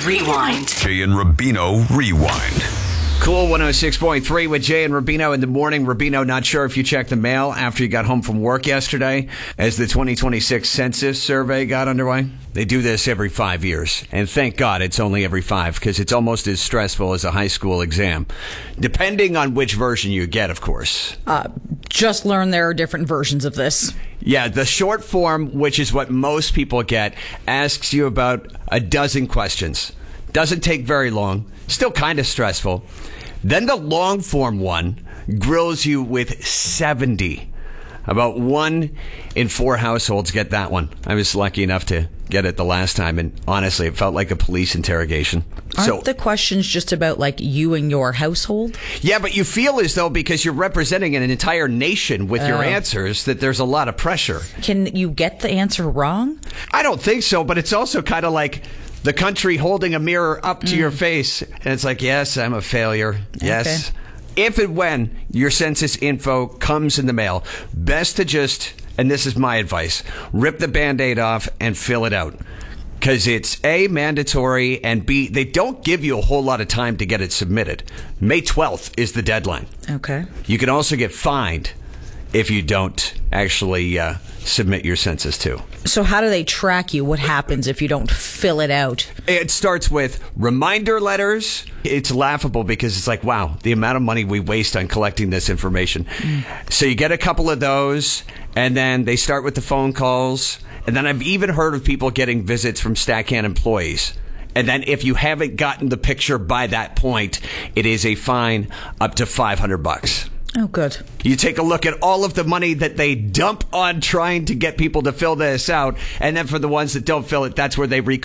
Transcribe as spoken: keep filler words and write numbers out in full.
Rewind. Jay and Rubino Rewind. Cool one oh six point three with Jay and Rubino in the morning. Rubino, not sure if you checked the mail after you got home from work yesterday as the twenty twenty-six census survey got underway. They do this every five years. And thank God it's only every five because it's almost as stressful as a high school exam. Depending on which version you get, of course. Uh, just learn there are different versions of this. Yeah, the short form, which is what most people get, asks you about a dozen questions. Doesn't take very long. Still kind of stressful. Then the long form one grills you with seventy. About one in four households get that one. I was lucky enough to get it the last time, and honestly, it felt like a police interrogation. Aren't so, the questions just about, like, you and your household? Yeah, but you feel as though because you're representing an entire nation with uh, your answers that there's a lot of pressure. Can you get the answer wrong? I don't think so, but it's also kind of like the country holding a mirror up to mm. your face. And it's like, yes, I'm a failure. Yes. Okay. If and when your census info comes in the mail, best to just, and this is my advice, rip the Band-Aid off and fill it out. Because it's A, mandatory, and B, they don't give you a whole lot of time to get it submitted. May twelfth is the deadline. Okay. You can also get fined if you don't actually uh, submit your census too. So how do they track you? What happens if you don't fill it out? It starts with reminder letters. It's laughable because it's like, wow, the amount of money we waste on collecting this information. Mm. So you get a couple of those, and then they start with the phone calls. And then I've even heard of people getting visits from Stackhand employees. And then if you haven't gotten the picture by that point, it is a fine up to five hundred bucks. Oh, good. You take a look at all of the money that they dump on trying to get people to fill this out. And then for the ones that don't fill it, that's where they recoup